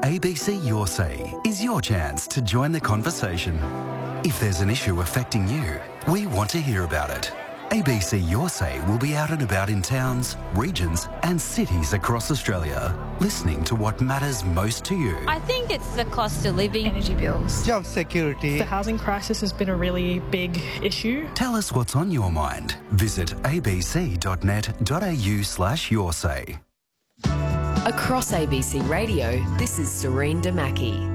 ABC Your Say is your chance to join the conversation. If there's an issue affecting you, we want to hear about it. ABC Your Say will be out and about in towns, regions and cities across Australia, listening to what matters most to you. I think it's the cost of living, energy bills, job security. The housing crisis has been a really big issue. Tell us what's on your mind. Visit abc.net.au/yoursay. Across ABC Radio, this is Serene Damaki.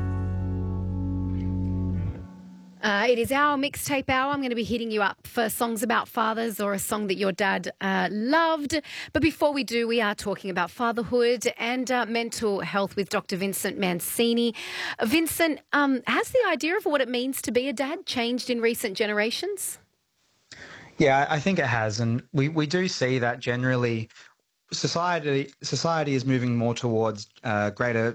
It is our mixtape hour. I'm going to be hitting you up for songs about fathers or a song that your dad loved. But before we do, we are talking about fatherhood and mental health with Dr. Vincent Mancini. Vincent, has the idea of what it means to be a dad changed in recent generations? Yeah, I think it has. And we do see that generally society is moving more towards greater,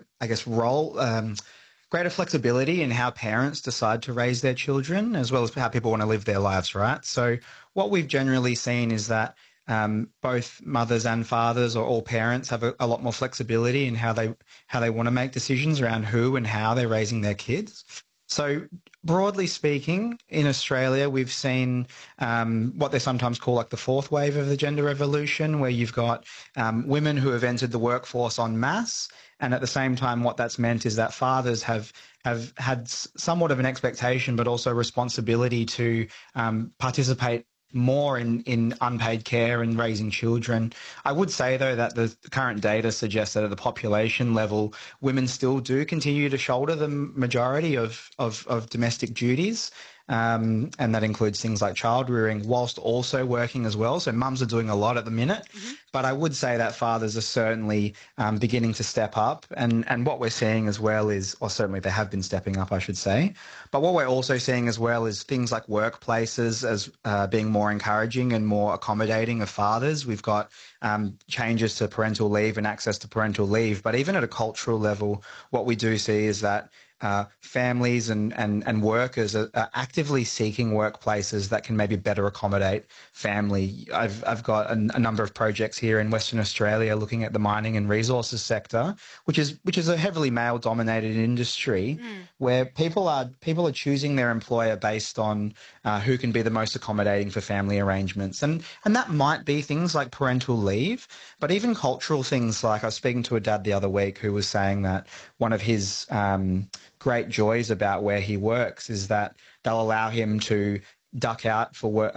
greater flexibility in how parents decide to raise their children, as well as how people want to live their lives, right? So what we've generally seen is that both mothers and fathers, or all parents, have a lot more flexibility in how they want to make decisions around who and how they're raising their kids. So broadly speaking, in Australia, we've seen what they sometimes call like the fourth wave of the gender revolution, where you've got women who have entered the workforce en masse. And at the same time, what that's meant is that fathers have had somewhat of an expectation, but also responsibility to participate more in unpaid care and raising children. I would say, though, that the current data suggests that at the population level, women still do continue to shoulder the majority of domestic duties. And that includes things like child rearing, whilst also working as well. So mums are doing a lot at the minute. Mm-hmm. But I would say that fathers are certainly beginning to step up. And what we're seeing as well is, or certainly they have been stepping up, I should say. But what we're also seeing as well is things like workplaces as being more encouraging and more accommodating of fathers. We've got changes to parental leave and access to parental leave. But even at a cultural level, what we do see is that families and workers are actively seeking workplaces that can maybe better accommodate family. I've got a number of projects here in Western Australia looking at the mining and resources sector, which is a heavily male-dominated industry, where people are choosing their employer based on who can be the most accommodating for family arrangements, and that might be things like parental leave, but even cultural things like, I was speaking to a dad the other week who was saying that one of his great joys about where he works is that they'll allow him to duck out for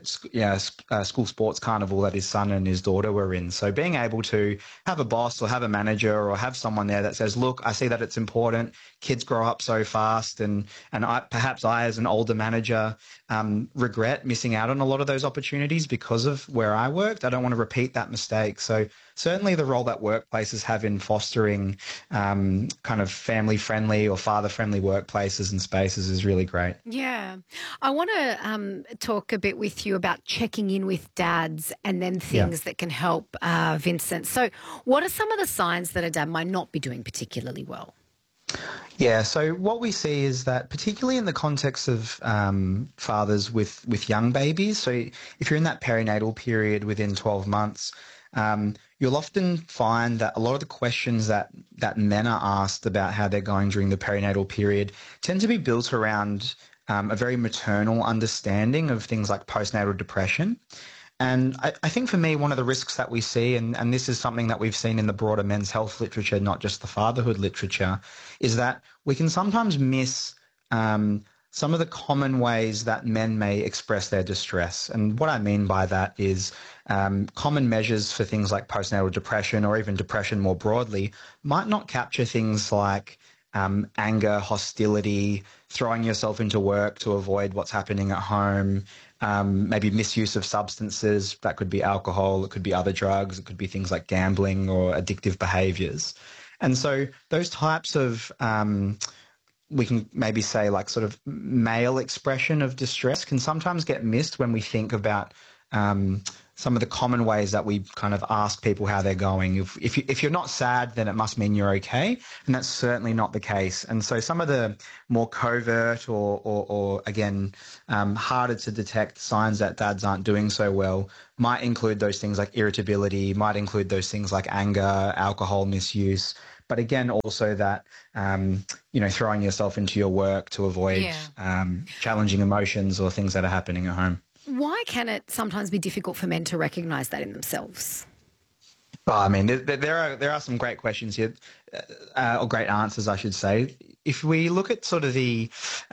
school sports carnival that his son and his daughter were in. So being able to have a boss or have a manager or have someone there that says, look, I see that it's important. Kids grow up so fast, and perhaps I, as an older manager, regret missing out on a lot of those opportunities because of where I worked. I don't want to repeat that mistake. So certainly the role that workplaces have in fostering kind of family-friendly or father-friendly workplaces and spaces is really great. Yeah. I want to talk a bit with you about checking in with dads and then things that can help Vincent. So what are some of the signs that a dad might not be doing particularly well? Yeah, so what we see is that particularly in the context of fathers with young babies, so if you're in that perinatal period within 12 months, you'll often find that a lot of the questions that men are asked about how they're going during the perinatal period tend to be built around a very maternal understanding of things like postnatal depression. And I think for me, one of the risks that we see, and this is something that we've seen in the broader men's health literature, not just the fatherhood literature, is that we can sometimes miss some of the common ways that men may express their distress. And what I mean by that is common measures for things like postnatal depression, or even depression more broadly, might not capture things like anger, hostility, throwing yourself into work to avoid what's happening at home, maybe misuse of substances. That could be alcohol, it could be other drugs, it could be things like gambling or addictive behaviours. And so those types of, we can maybe say like sort of male expression of distress can sometimes get missed when we think about some of the common ways that we kind of ask people how they're going. If you're not sad, then it must mean you're okay, and that's certainly not the case. And so some of the more covert or again, harder to detect signs that dads aren't doing so well might include those things like irritability, might include those things like anger, alcohol misuse. But again, also that, throwing yourself into your work to avoid challenging emotions or things that are happening at home. Why can it sometimes be difficult for men to recognise that in themselves? Well, I mean, there are some great questions here, or great answers, I should say. If we look at sort of the,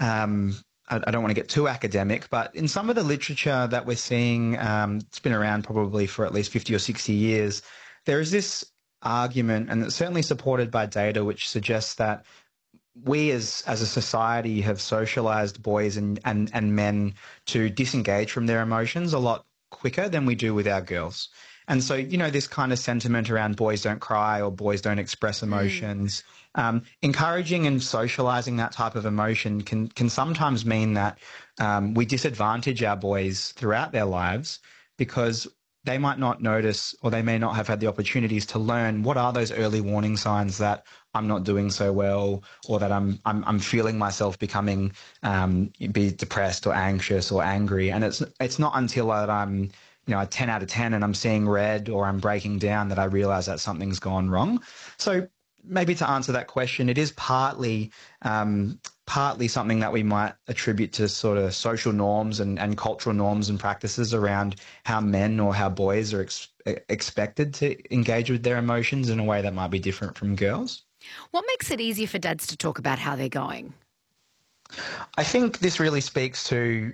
I don't want to get too academic, but in some of the literature that we're seeing, it's been around probably for at least 50 or 60 years, there is this argument, and it's certainly supported by data, which suggests that we as a society have socialized boys and men to disengage from their emotions a lot quicker than we do with our girls. And so, this kind of sentiment around boys don't cry or boys don't express emotions, encouraging and socializing that type of emotion can sometimes mean that we disadvantage our boys throughout their lives because they might not notice, or they may not have had the opportunities to learn what are those early warning signs that I'm not doing so well, or that I'm feeling myself becoming be depressed or anxious or angry. And it's not until that I'm a 10 out of 10 and I'm seeing red or I'm breaking down that I realize that something's gone wrong. So maybe to answer that question, it is partly something that we might attribute to sort of social norms and cultural norms and practices around how men or how boys are expected to engage with their emotions in a way that might be different from girls. What makes it easier for dads to talk about how they're going? I think this really speaks to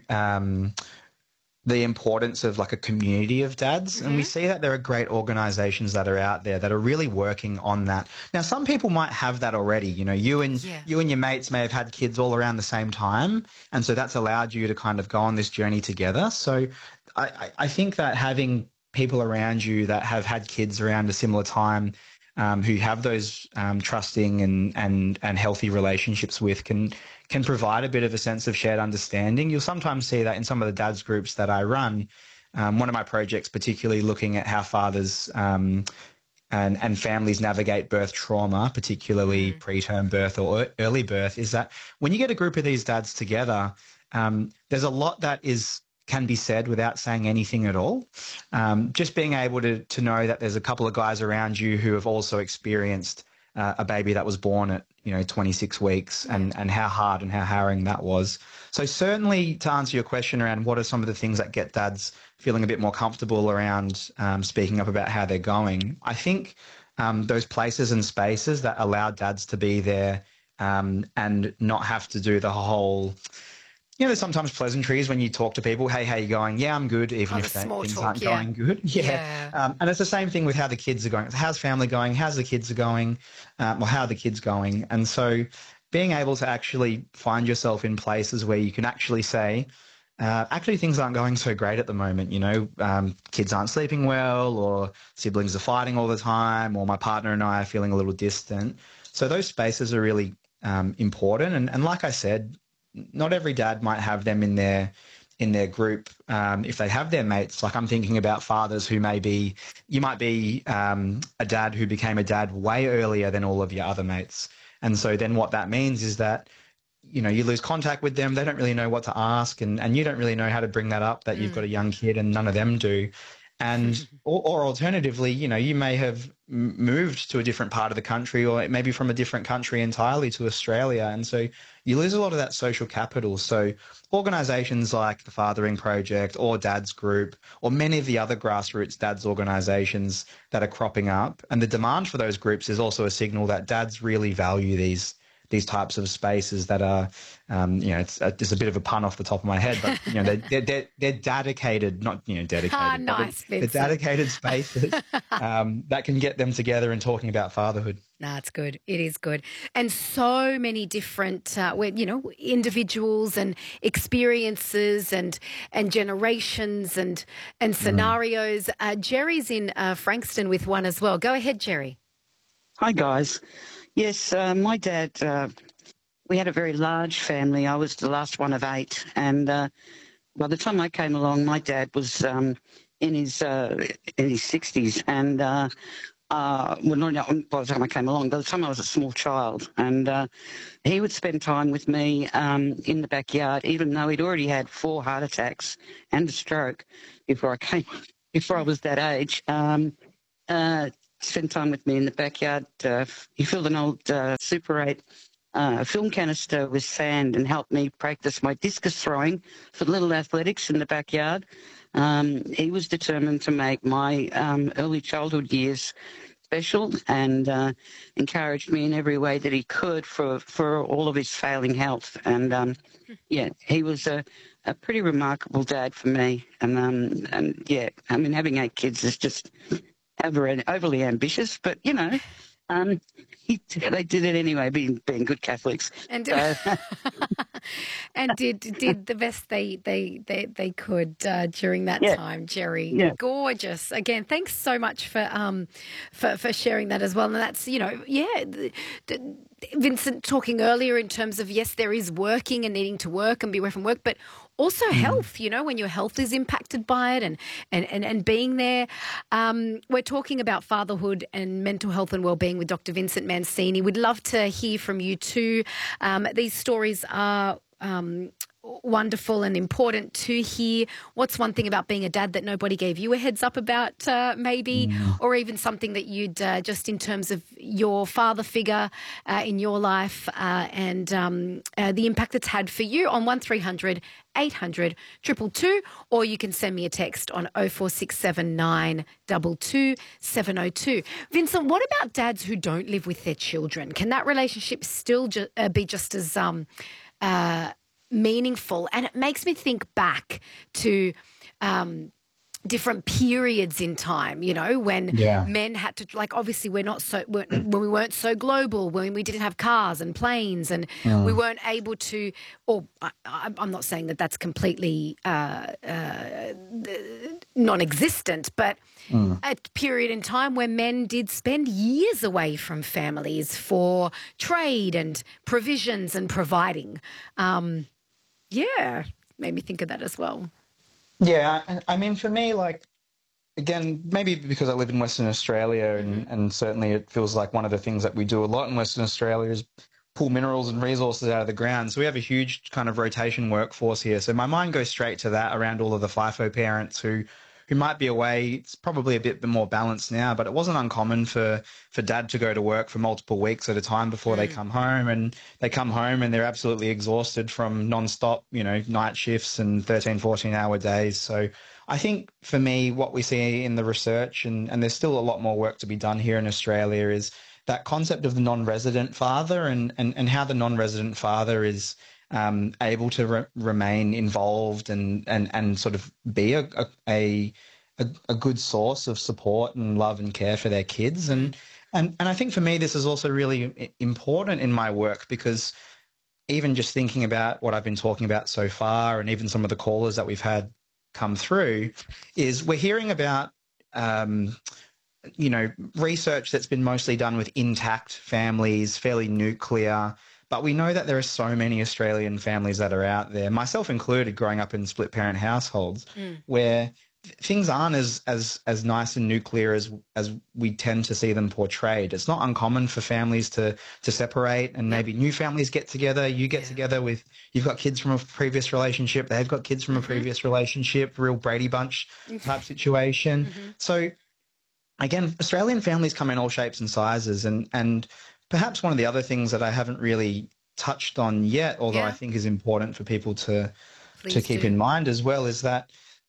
the importance of like a community of dads. And we see that there are great organizations that are out there that are really working on that. Now, some people might have that already. You and your mates may have had kids all around the same time. And so that's allowed you to kind of go on this journey together. So I think that having people around you that have had kids around a similar time, who have those trusting and healthy relationships with can provide a bit of a sense of shared understanding. You'll sometimes see that in some of the dads groups that I run. One of my projects, particularly looking at how fathers and families navigate birth trauma, particularly preterm birth or early birth, is that when you get a group of these dads together, there's a lot that can be said without saying anything at all. Just being able to know that there's a couple of guys around you who have also experienced a baby that was born at 26 weeks and how hard and how harrowing that was. So certainly, to answer your question around what are some of the things that get dads feeling a bit more comfortable around speaking up about how they're going, I think those places and spaces that allow dads to be there and not have to do the whole, there's sometimes pleasantries when you talk to people. Hey, how you going? Yeah, I'm good, even if things aren't going good. And it's the same thing with how the kids are going. How's family going? How's the kids are going? Or how are the kids going? And so being able to actually find yourself in places where you can actually say, actually things aren't going so great at the moment. Kids aren't sleeping well, or siblings are fighting all the time, or my partner and I are feeling a little distant. So those spaces are really important. And like I said, not every dad might have them in their group. If they have their mates, like I'm thinking about fathers who you might be a dad who became a dad way earlier than all of your other mates. And so then what that means is that, you lose contact with them. They don't really know what to ask, and you don't really know how to bring that up, that you've got a young kid and none of them do. And or alternatively, you may have moved to a different part of the country, or maybe from a different country entirely to Australia. And so you lose a lot of that social capital. So organisations like the Fathering Project or Dad's Group or many of the other grassroots dads organisations that are cropping up, and the demand for those groups is also a signal that dads really value these types of spaces that are, it's a bit of a pun off the top of my head, but they're dedicated, not dedicated. Nice, they're dedicated spaces that can get them together and talking about fatherhood. No, it's good. It is good. And so many different, individuals and experiences and generations and scenarios. Jerry's in Frankston with one as well. Go ahead, Jerry. Hi, guys. Yes, my dad, we had a very large family. I was the last one of 8. And by the time I came along, my dad was in his 60s. And not by the time I came along, by the time I was a small child. And he would spend time with me in the backyard, even though he'd already had 4 heart attacks and a stroke before I was that age. spent time with me in the backyard. He filled an old Super 8 film canister with sand and helped me practice my discus throwing for little athletics in the backyard. He was determined to make my early childhood years special and encouraged me in every way that he could for all of his failing health. And, he was a pretty remarkable dad for me. And having 8 kids is just overly ambitious, but, they did it anyway, being good Catholics. And and did the best they could during that time, Jerry. Yeah. Gorgeous. Again, thanks so much for sharing that as well. And that's Vincent talking earlier in terms of, yes, there is working and needing to work and be away from work, but also health, when your health is impacted by it and being there. We're talking about fatherhood and mental health and wellbeing with Dr. Vincent Mancini. We'd love to hear from you too. These stories are wonderful and important to hear. What's one thing about being a dad that nobody gave you a heads up about maybe, or even something that you'd just in terms of your father figure in your life and the impact it's had for you on 1300 800 222, or you can send me a text on 0467 222 702. Vincent, what about dads who don't live with their children? Can that relationship still be just as meaningful? And it makes me think back to different periods in time, when men had to, obviously when we weren't so global, when we didn't have cars and planes and we weren't able to, or I'm not saying that that's completely non-existent, but a period in time where men did spend years away from families for trade and provisions and providing. Made me think of that as well. Yeah, I mean, for me, again, maybe because I live in Western Australia and certainly it feels like one of the things that we do a lot in Western Australia is pull minerals and resources out of the ground. So we have a huge kind of rotation workforce here. So my mind goes straight to that around all of the FIFO parents who might be away. It's probably a bit more balanced now, but it wasn't uncommon for dad to go to work for multiple weeks at a time before they come home, and they come home and they're absolutely exhausted from non-stop, night shifts and 13, 14-hour days. So I think for me, what we see in the research, and there's still a lot more work to be done here in Australia, is that concept of the non-resident father and how the non-resident father is able to remain involved and sort of be a good source of support and love and care for their kids. And I think for me, this is also really important in my work, because even just thinking about what I've been talking about so far, and even some of the callers that we've had come through, is we're hearing about research that's been mostly done with intact families, fairly nuclear. But we know that there are so many Australian families that are out there, myself included, growing up in split-parent households, where things aren't as nice and nuclear as we tend to see them portrayed. It's not uncommon for families to separate, and maybe new families get together. You get together with, you've got kids from a previous relationship, they've got kids from a previous relationship, real Brady Bunch type situation. So again, Australian families come in all shapes and sizes, and perhaps one of the other things that I haven't really touched on yet, although I think is important for people to keep in mind as well, is that,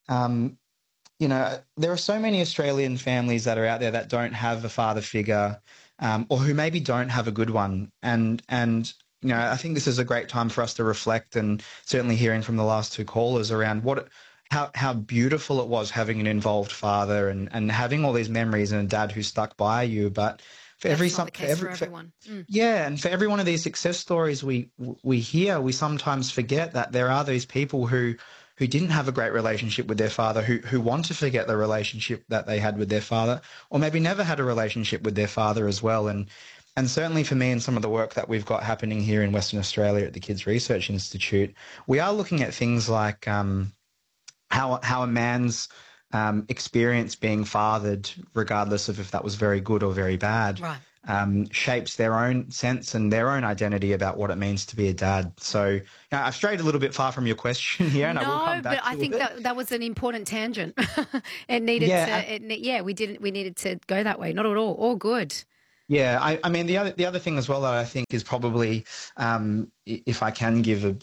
there are so many Australian families that are out there that don't have a father figure, or who maybe don't have a good one. And I think this is a great time for us to reflect, and certainly hearing from the last two callers around how beautiful it was having an involved father and having all these memories and a dad who stuck by you. But for everyone. And for every one of these success stories we hear, we sometimes forget that there are these people who didn't have a great relationship with their father, who want to forget the relationship that they had with their father, or maybe never had a relationship with their father as well. And certainly for me, in some of the work that we've got happening here in Western Australia at the Kids Research Institute, we are looking at things like how a man's experience being fathered, regardless of if that was very good or very bad, shapes their own sense and their own identity about what it means to be a dad. So I've strayed a little bit far from your question here, and I will come back to it. No, but I think that was an important tangent. It needed we needed to go that way. Not at all good. Yeah, I mean the other thing as well that I think is probably, if I can give a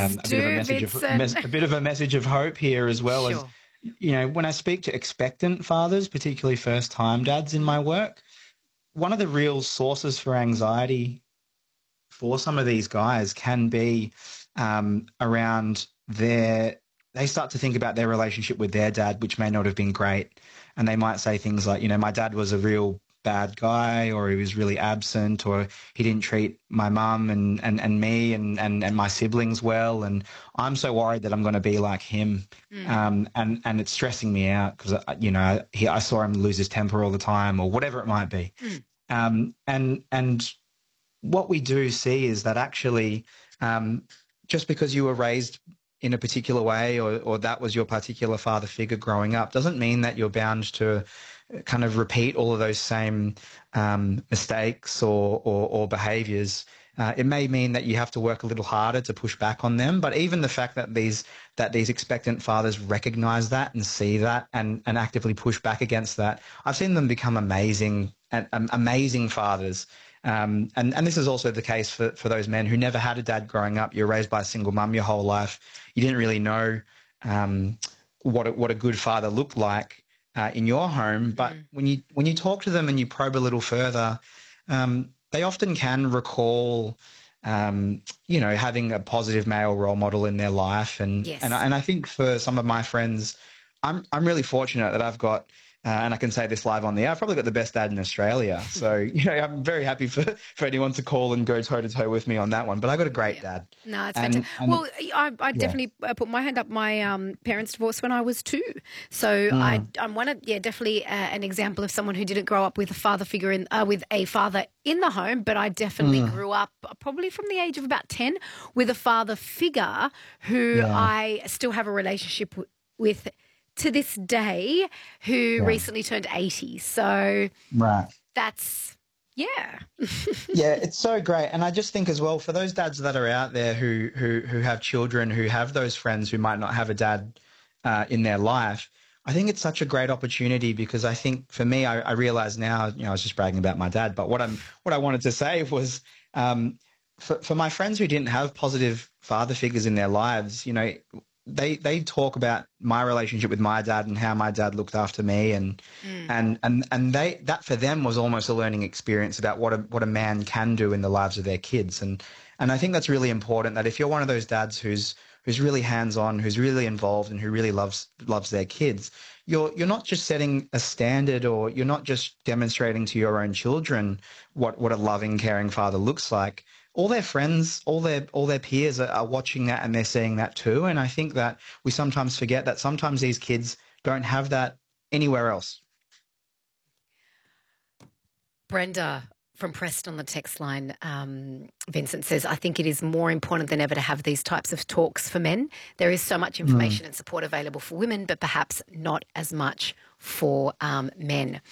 bit of a message of hope here as well. Sure. As when I speak to expectant fathers, particularly first-time dads in my work, one of the real sources for anxiety for some of these guys can be around they start to think about their relationship with their dad, which may not have been great. And they might say things like, my dad was a real bad guy, or he was really absent, or he didn't treat my mum and me and my siblings well. And I'm so worried that I'm going to be like him. And it's stressing me out because, I saw him lose his temper all the time, or whatever it might be. And what we do see is that actually, just because you were raised in a particular way, or that was your particular father figure growing up, doesn't mean that you're bound to kind of repeat all of those same mistakes or behaviours. It may mean that you have to work a little harder to push back on them. But even the fact that these expectant fathers recognise that and see that and actively push back against that, I've seen them become amazing fathers. And this is also the case for those men who never had a dad growing up. You're raised by a single mum your whole life. You didn't really know what a good father looked like in your home. But when you talk to them and you probe a little further, they often can recall, having a positive male role model in their life. And I think for some of my friends, I'm really fortunate that I've got, and I can say this live on the air, I've probably got the best dad in Australia. So, I'm very happy for anyone to call and go toe-to-toe with me on that one. But I got a great dad. No, it's fantastic. Well, I definitely put my hand up. My parents divorced when I was 2. So I'm definitely an example of someone who didn't grow up with a father figure with a father in the home, but I definitely grew up probably from the age of about 10 with a father figure who I still have a relationship with to this day, who recently turned 80. So that's, yeah, it's so great. And I just think as well, for those dads that are out there who have children, who have those friends who might not have a dad in their life, I think it's such a great opportunity, because I think for me, I realize now, I was just bragging about my dad, but what I wanted to say was, for my friends who didn't have positive father figures in their lives, they talk about my relationship with my dad and how my dad looked after me, and that for them was almost a learning experience about what a man can do in the lives of their kids. And I think that's really important, that if you're one of those dads who's really hands-on, who's really involved, and who really loves their kids, you're not just setting a standard, or you're not just demonstrating to your own children what a loving, caring father looks like. All their friends, all their peers are watching that, and they're seeing that too. And I think that we sometimes forget that sometimes these kids don't have that anywhere else. Brenda from Preston on the text line, Vincent says, I think it is more important than ever to have these types of talks for men. There is so much information and support available for women, but perhaps not as much for men.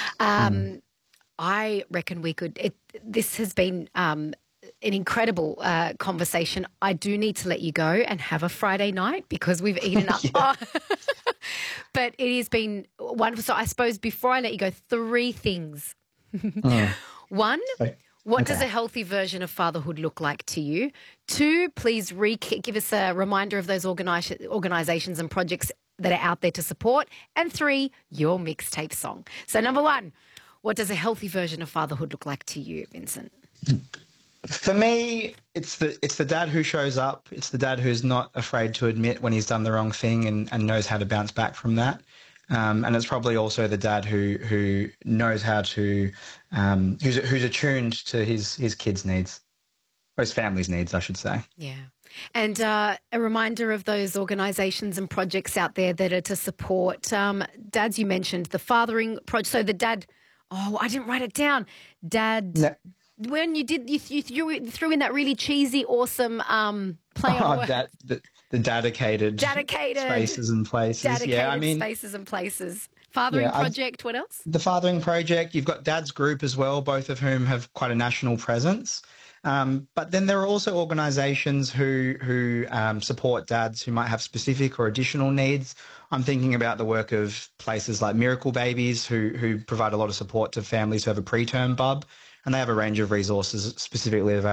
I reckon we could. This has been an incredible conversation. I do need to let you go and have a Friday night because we've eaten up. But it has been wonderful. So I suppose before I let you go, 3 things. One, what does a healthy version of fatherhood look like to you? 2, please give us a reminder of those organisations and projects that are out there to support. And 3, your mixtape song. So number 1, what does a healthy version of fatherhood look like to you, Vincent? For me, it's the dad who shows up. It's the dad who's not afraid to admit when he's done the wrong thing and knows how to bounce back from that. And it's probably also the dad who knows how to, who's attuned to his kids' needs, or his family's needs, I should say. Yeah. And a reminder of those organisations and projects out there that are to support dads. You mentioned the fathering project. So the dad, I didn't write it down. Dad. No. When you did, you threw in that really cheesy, awesome play on the dedicated spaces and places. Dedicated spaces and places. Fathering Project, what else? The Fathering Project, you've got Dad's Group as well, both of whom have quite a national presence. But then there are also organisations who support dads who might have specific or additional needs. I'm thinking about the work of places like Miracle Babies who provide a lot of support to families who have a preterm bub, and they have a range of resources specifically available